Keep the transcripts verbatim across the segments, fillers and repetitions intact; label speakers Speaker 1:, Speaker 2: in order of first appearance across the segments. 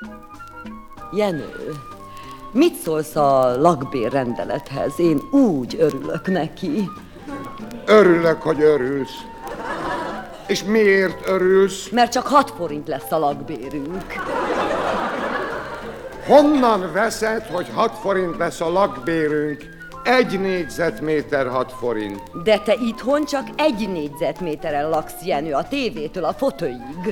Speaker 1: Jenő, mit szólsz a lakbérrendelethez? Én úgy örülök neki.
Speaker 2: Örülök, hogy örülsz. És miért örülsz?
Speaker 1: Mert csak hat forint lesz a lakbérünk.
Speaker 2: Honnan veszed, hogy hat forint lesz a lakbérünk? Egy négyzetméter hat forint.
Speaker 1: De te itthon csak egy négyzetméteren laksz, Jenő, a tévétől a fotöig.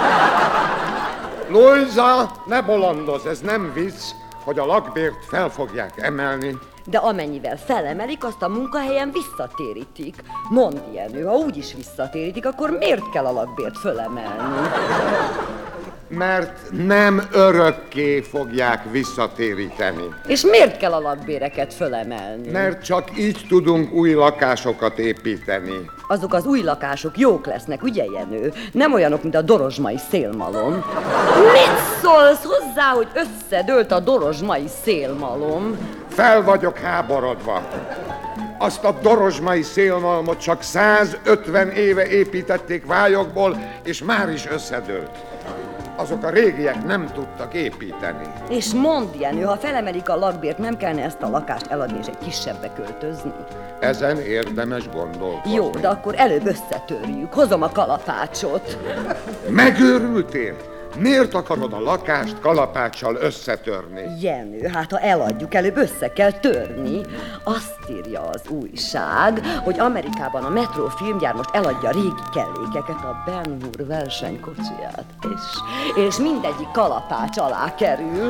Speaker 2: Lujza, ne bolondozz, ez nem vicc, hogy a lakbért fel fogják emelni.
Speaker 1: De amennyivel felemelik, azt a munkahelyen visszatérítik. Mondd, Jenő, ha úgyis visszatérítik, akkor miért kell a lakbért fölemelni?
Speaker 2: Mert nem örökké fogják visszatéríteni.
Speaker 1: És miért kell a lakbéreket fölemelni?
Speaker 2: Mert csak így tudunk új lakásokat építeni.
Speaker 1: Azok az új lakások jók lesznek, ugye, Jenő? Nem olyanok, mint a dorozsmai szélmalom. Mit szólsz hozzá, hogy összedőlt a dorozsmai szélmalom?
Speaker 2: Fel vagyok háborodva. Azt a dorozsmai szélmalmot csak százötven éve építették vályokból, és már is összedőlt. Azok a régiek nem tudtak építeni.
Speaker 1: És mondd, Jenő, ha felemelik a lakbért, nem kellene ezt a lakást eladni és egy kisebbbe költözni?
Speaker 2: Ezen érdemes gondolkodni.
Speaker 1: Jó, de akkor előbb összetörjük. Hozom a kalapácsot.
Speaker 2: Megőrültél? Miért akarod a lakást kalapáccsal összetörni?
Speaker 1: Jenő, hát ha eladjuk, előbb össze kell törni. Azt írja az újság, hogy Amerikában a Metro filmgyár most eladja a régi kellékeket, a Ben Hur versenykocsiját, és, és mindegyik kalapács alá kerül.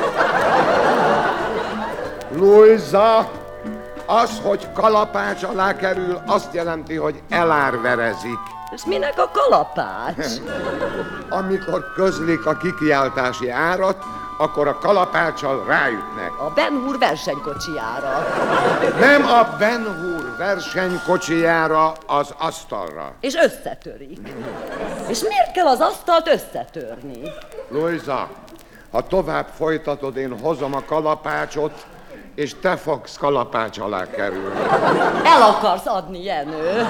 Speaker 2: Lujza, az, hogy kalapács alá kerül, azt jelenti, hogy elárverezik.
Speaker 1: És minek a kalapács?
Speaker 2: Amikor közlik a kikiáltási árat, akkor a kalapáccsal ráütnek.
Speaker 1: A Ben Hur versenykocsijára.
Speaker 2: Nem a Ben Hur versenykocsijára, az asztalra.
Speaker 1: És összetörik. És miért kell az asztalt összetörni?
Speaker 2: Lujza, ha tovább folytatod, én hozom a kalapácsot, és te fogsz kalapács alá kerülni.
Speaker 1: El akarsz adni, Jenő?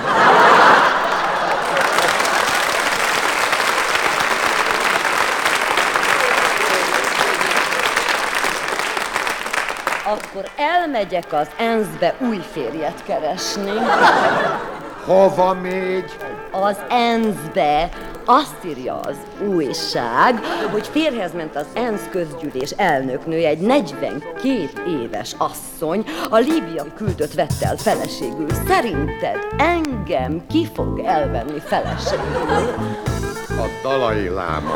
Speaker 1: Akkor elmegyek az ENSZ-be új férjet keresni.
Speaker 2: Hova mégy?
Speaker 1: Az ENSZ-be. Azt írja az újság, hogy férjhez ment az ENSZ közgyűlés elnöknője, egy negyvenkét éves asszony, a líbiai küldött vette el feleségül. Szerinted engem ki fog elvenni feleségül?
Speaker 2: A Dalai Láma.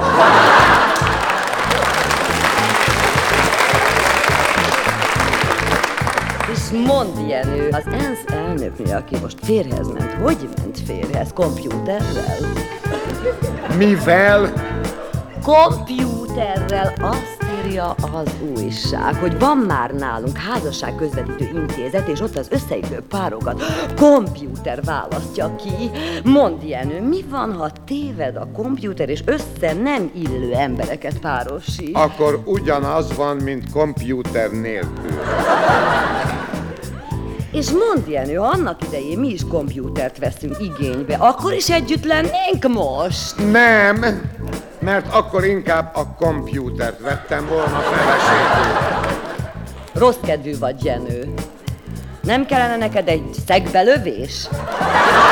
Speaker 1: És mondd, Jenő, az ENSZ elnöknő, aki most férjhez ment, hogy ment férjhez? Kompjúterrel?
Speaker 2: Mivel?
Speaker 1: Kompjúterrel. Azt írja az újság, hogy van már nálunk házasságközvetítő intézet, és ott az összeillő párokat kompjúter választja ki. Mondd, Jenő, mi van, ha téved a kompjúter, és össze nem illő embereket párosít?
Speaker 2: Akkor ugyanaz van, mint kompjúter nélkül.
Speaker 1: És mondd, Jenő, ha annak idején mi is kompjútert veszünk igénybe, akkor is együtt lennénk most?
Speaker 2: Nem, mert akkor inkább a kompjútert vettem volna feleségül.
Speaker 1: Rossz kedvű vagy, Jenő. Nem kellene neked egy szegbelövés?